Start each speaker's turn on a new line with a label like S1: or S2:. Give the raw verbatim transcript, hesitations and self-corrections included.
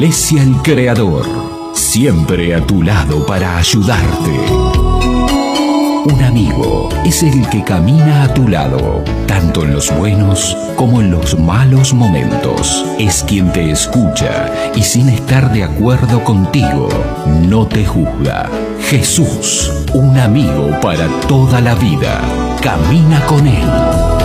S1: Iglesia El Creador, siempre a tu lado para ayudarte. Un amigo es el que camina a tu lado, tanto en los buenos como en los malos momentos. Es quien te escucha y sin estar de acuerdo contigo, no te juzga. Jesús, un amigo para toda la vida. Camina con Él.